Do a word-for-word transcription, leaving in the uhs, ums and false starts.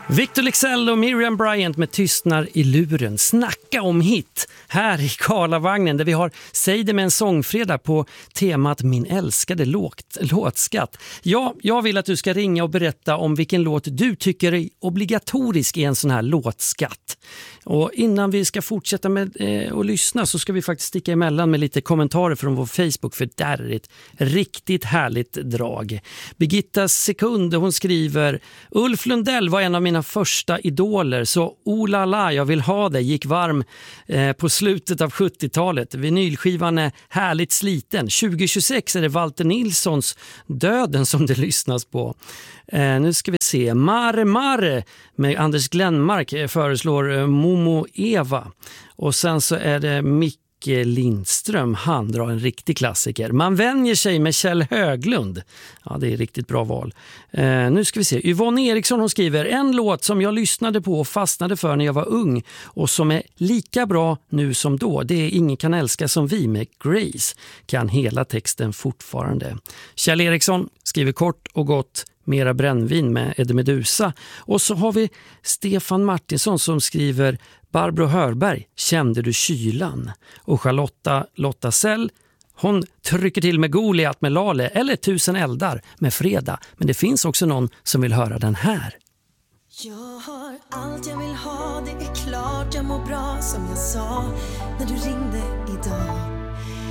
Victor Leksell och Miriam Bryant med Tystnar i luren. Snacka om hit här i Karlavagnen där vi har Säg det med en sångfredag på temat Min älskade låt, låtskatt. Ja, jag vill att du ska ringa och berätta om vilken låt du tycker är obligatorisk i en sån här låtskatt. Och innan vi ska fortsätta med eh, att lyssna så ska vi faktiskt sticka emellan med lite kommentarer från vår Facebook, för där är ett riktigt härligt drag. Birgitta Sekund, hon skriver: Ulf Lundell var en av mina första idoler, så oh la la, jag vill ha det, gick varm eh, på slutet av sjuttiotalet. Vinylskivan är härligt sliten. tjugo tjugosex är det Walter Nilssons Döden som det lyssnas på. Eh, nu ska vi se. Mare Mare med Anders Glenmark föreslår eh, Momo Eva. Och sen så är det Micke Lindström, han drar en riktig klassiker. Man vänjer sig med Kjell Höglund. Ja, det är riktigt bra val. Eh, nu ska vi se. Yvonne Eriksson, hon skriver: en låt som jag lyssnade på och fastnade för när jag var ung och som är lika bra nu som då. Det är Ingen kan älska som vi med Grace. Kan hela texten fortfarande. Kjell Eriksson skriver kort och gott Mera brännvin med Eddie Meduza. Och så har vi Stefan Martinsson som skriver Barbro Hörberg, Kände du kylan? Och Charlotta Lotta Sell, hon trycker till med Goliat med Lale eller Tusen eldar med Freda. Men det finns också någon som vill höra den här. Jag har allt jag vill ha, det är klart jag mår bra som jag sa när du ringde idag.